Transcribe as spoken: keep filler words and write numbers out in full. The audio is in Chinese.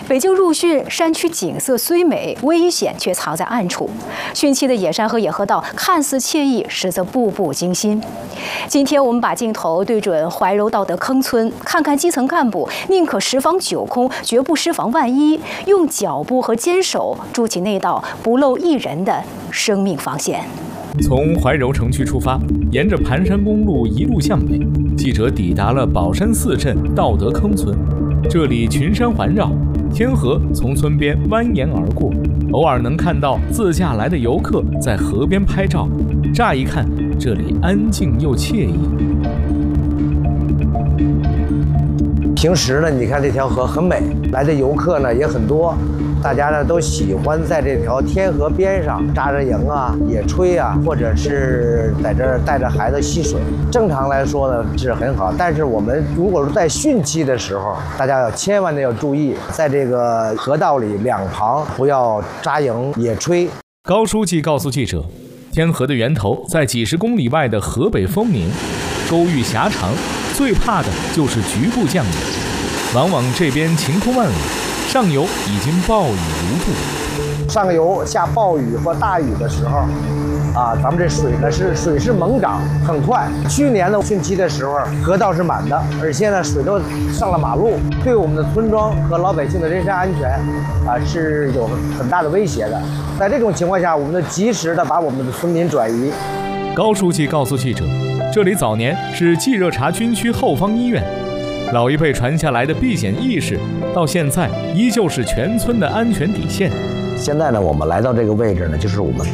北京入汛，山区景色虽美，危险却藏在暗处。汛期的野山和野河道看似惬意，实则步步惊心。今天我们把镜头对准怀柔道德坑村，看看基层干部宁可十防九空，绝不失防万一，用脚步和坚守筑起那道不漏一人的生命防线。 从怀柔城区出发，沿着盘山公路一路向北，记者抵达了宝山寺镇道德坑村。这里群山环绕，天河从村边蜿蜒而过，偶尔能看到自驾来的游客在河边拍照。乍一看，这里安静又惬意。 平时呢，你看这条河很美，来的游客呢也很多。大家呢都喜欢在这条天河边上扎着营啊、野炊啊，或者是在这儿带着孩子戏水。正常来说呢是很好，但是我们如果是在汛期的时候，大家要千万的要注意，在这个河道里两旁不要扎营野炊。 高书记告诉记者，天河的源头在几十公里外的河北丰宁，沟域狭长，最怕的就是局部降雨，往往这边晴空万里。上游已经暴雨如注， 上游下暴雨或大雨的时候，啊，咱们这水呢是水势猛涨，很快。去年的汛期的时候，河道是满的，而且呢水都上了马路，对我们的村庄和老百姓的人身安全，啊是有很大的威胁的。在这种情况下，我们得及时的把我们的村民转移。 高书记告诉记者，这里早年是冀热察军区后方医院。老一辈传下来的避险意识，到现在依旧是全村的安全底线。 现在呢，我们来到这个位置呢，就是我们